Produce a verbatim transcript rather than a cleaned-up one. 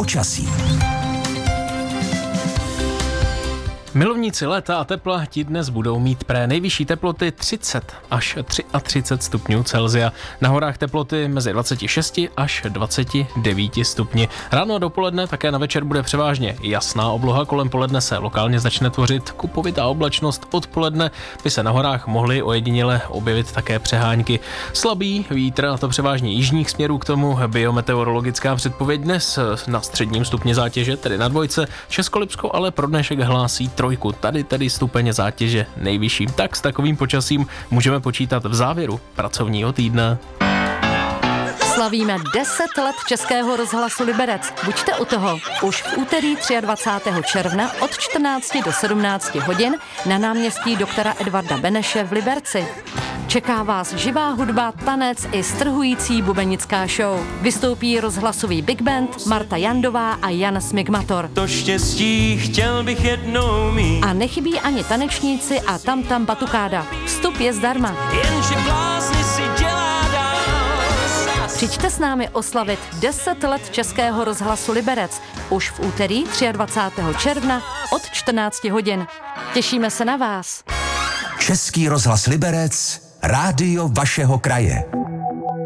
počasí. Milovníci léta a tepla ti dnes budou mít pré nejvyšší teploty třicet až třicet tři stupňů Celsia. Na horách teploty mezi dvacet šest až dvacet devět stupni. Ráno a dopoledne také na večer bude převážně jasná obloha, kolem poledne se lokálně začne tvořit kupovitá oblačnost. Odpoledne by se na horách mohly ojediněle objevit také přehánky. Slabý vítr, a to převážně jižních směrů, k tomu biometeorologická předpověď dnes na středním stupni zátěže, tedy na dvojce. Českolipsko ale pro dnešek hlásí trojku, tady tedy stupeň zátěže nejvyšší. Tak s takovým počasím můžeme počítat v závěru pracovního týdne. Slavíme deset let Českého rozhlasu Liberec. Buďte u toho. Už v úterý dvacátého třetího června od čtrnácti do sedmnácti hodin na náměstí doktora Edvarda Beneše v Liberci. Čeká vás živá hudba, tanec i strhující bubenická show. Vystoupí rozhlasový big band Marta Jandová a Jan Smigmator. To štěstí chtěl bych jednou mít. A nechybí ani tanečníci a Tam Tam Batukáda. Vstup je zdarma. Jenže blázni si dělá dál. Přijďte s námi oslavit deset let Českého rozhlasu Liberec. Už v úterý dvacátého třetího června od čtrnácti hodin. Těšíme se na vás. Český rozhlas Liberec, rádio vašeho kraje.